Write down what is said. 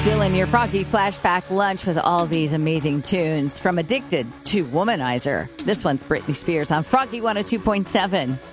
Still in your Froggy Flashback lunch with all these amazing tunes from Addicted to Womanizer. This one's Britney Spears on Froggy 102.7.